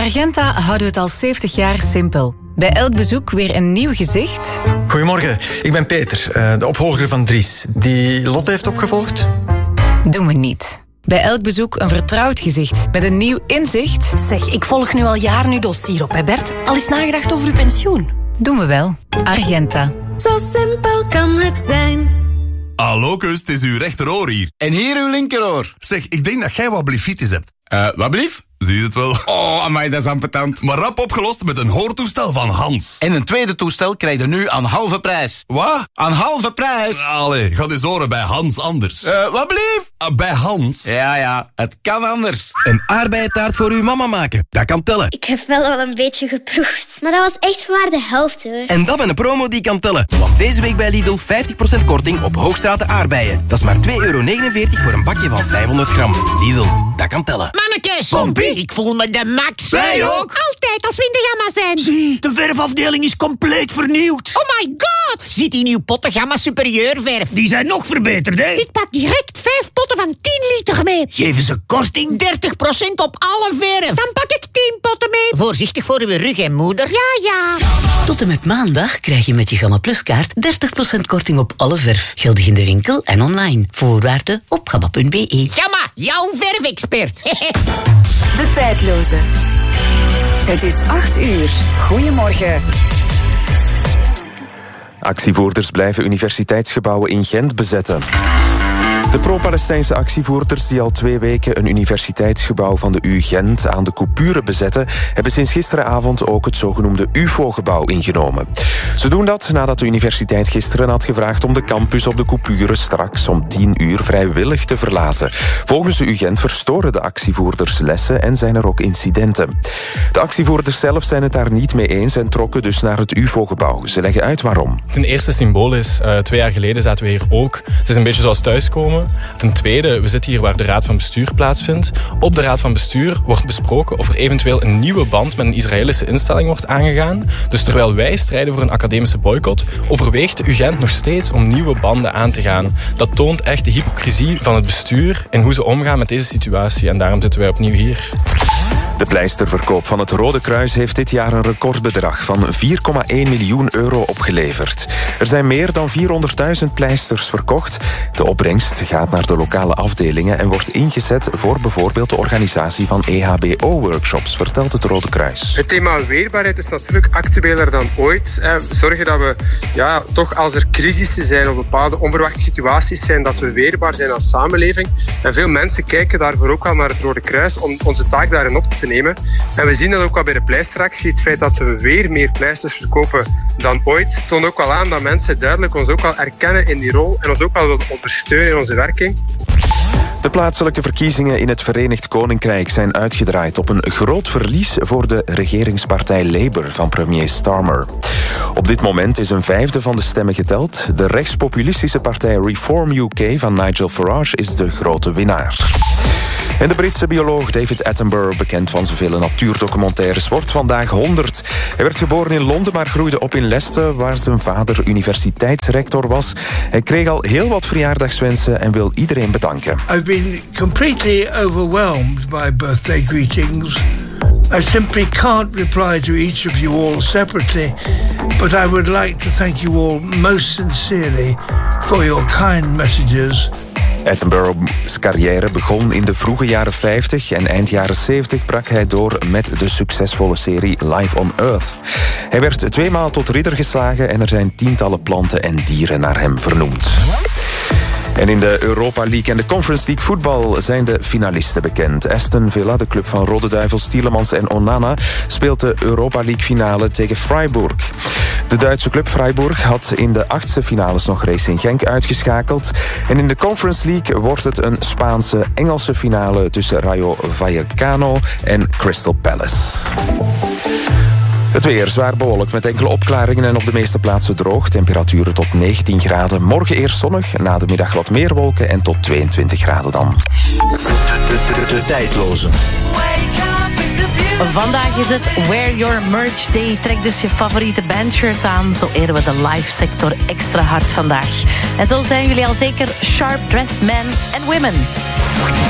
Argenta houden we het al 70 jaar simpel. Bij elk bezoek weer een nieuw gezicht. Goedemorgen, ik ben Peter, de opvolger van Dries. Die Lotte heeft opgevolgd? Doen we niet. Bij elk bezoek een vertrouwd gezicht met een nieuw inzicht. Zeg, ik volg nu al jaren uw dossier op, hè Bert? Al eens nagedacht over uw pensioen? Doen we wel. Argenta. Zo simpel kan het zijn. Hallo kus, het is uw rechteroor hier. En hier uw linkeroor. Zeg, ik denk dat jij wat blifitis hebt. Wat blief? Zie je het wel? Oh, amai, dat is ambetant. Maar rap opgelost met een hoortoestel van Hans. En een tweede toestel krijg je nu aan halve prijs. Wat? Aan halve prijs? Allee, ga eens horen bij Hans anders. Wat blief? Bij Hans? Ja, het kan anders. Een aardbeientaart voor uw mama maken, dat kan tellen. Ik heb wel een beetje geproefd, maar dat was echt maar de helft hoor. En dat met een promo die kan tellen. Want deze week bij Lidl 50% korting op Hoogstraten aardbeien. Dat is maar €2,49 voor een bakje van 500 gram. Lidl, dat kan tellen. Mannekes, Pompie, ik voel me de max. Wij ook. Altijd als we in de gamma zijn. Zie, de verfafdeling is compleet vernieuwd. Oh my god, ziet die nieuw potten gamma superieur verf. Die zijn nog verbeterd, hè? Ik pak direct 5 potten van 10 liter mee. Geven ze korting? 30% op alle verf. Dan pak ik 10 potten mee. Voorzichtig voor uw rug en moeder. Ja. Tot en met maandag krijg je met je Gamma Plus kaart 30% korting op alle verf. Geldig in de winkel en online. Voorwaarden op gamma.be. Gamma, jouw verfexpert. De tijdloze. Het is 8 uur. Goedemorgen. Actievoerders blijven universiteitsgebouwen in Gent bezetten. De pro-Palestijnse actievoerders die al 2 weken een universiteitsgebouw van de U Gent aan de coupure bezetten, hebben sinds gisteravond ook het zogenoemde UFO-gebouw ingenomen. Ze doen dat nadat de universiteit gisteren had gevraagd om de campus op de coupure straks om 10 uur vrijwillig te verlaten. Volgens de U Gent verstoren de actievoerders lessen en zijn er ook incidenten. De actievoerders zelf zijn het daar niet mee eens en trokken dus naar het UFO-gebouw. Ze leggen uit waarom. Ten eerste symbolisch. 2 jaar geleden zaten we hier ook. Het is een beetje zoals thuiskomen. Ten tweede, we zitten hier waar de Raad van Bestuur plaatsvindt. Op de Raad van Bestuur wordt besproken of er eventueel een nieuwe band met een Israëlische instelling wordt aangegaan. Dus terwijl wij strijden voor een academische boycott, overweegt de UGent nog steeds om nieuwe banden aan te gaan. Dat toont echt de hypocrisie van het bestuur en hoe ze omgaan met deze situatie. En daarom zitten wij opnieuw hier. De pleisterverkoop van het Rode Kruis heeft dit jaar een recordbedrag van €4,1 miljoen opgeleverd. Er zijn meer dan 400.000 pleisters verkocht. De opbrengst gaat naar de lokale afdelingen en wordt ingezet voor bijvoorbeeld de organisatie van EHBO-workshops, vertelt het Rode Kruis. Het thema weerbaarheid is natuurlijk actueler dan ooit. Zorgen dat we, toch als er crisissen zijn of bepaalde onverwachte situaties zijn, dat we weerbaar zijn als samenleving. En veel mensen kijken daarvoor ook al naar het Rode Kruis om onze taak daarin op te nemen. En we zien dat ook al bij de pleisteractie. Het feit dat we weer meer pleisters verkopen dan ooit toont ook wel aan dat mensen duidelijk ons ook al erkennen in die rol en ons ook wel willen ondersteunen in onze werking. De plaatselijke verkiezingen in het Verenigd Koninkrijk zijn uitgedraaid op een groot verlies voor de regeringspartij Labour van premier Starmer. Op dit moment is een 1/5 van de stemmen geteld. De rechtspopulistische partij Reform UK van Nigel Farage is de grote winnaar. En de Britse bioloog David Attenborough, bekend van zijn vele natuurdocumentaires, wordt vandaag 100. Hij werd geboren in Londen, maar groeide op in Leicester, waar zijn vader universiteitsrector was. Hij kreeg al heel wat verjaardagswensen en wil iedereen bedanken. I've been completely overwhelmed by birthday greetings. I simply can't reply to each of you all separately, but I would like to thank you all most sincerely for your kind messages. Attenborough's carrière begon in de vroege jaren 50 en eind jaren 70 brak hij door met de succesvolle serie Life on Earth. Hij werd 2 maal tot ridder geslagen en er zijn tientallen planten en dieren naar hem vernoemd. En in de Europa League en de Conference League voetbal zijn de finalisten bekend. Aston Villa, de club van Rode Duivels, Tielemans en Onana, speelt de Europa League finale tegen Freiburg. De Duitse club Freiburg had in de 8e finales nog Racing Genk uitgeschakeld. En in de Conference League wordt het een Spaanse-Engelse finale tussen Rayo Vallecano en Crystal Palace. Het weer zwaar bewolkt met enkele opklaringen en op de meeste plaatsen droog. Temperaturen tot 19 graden. Morgen eerst zonnig, na de middag wat meer wolken en tot 22 graden dan. De tijdloze. Vandaag is het Wear Your Merch Day. Trek dus je favoriete bandshirt aan. Zo eren we de live sector extra hard vandaag. En zo zijn jullie al zeker sharp dressed men and women.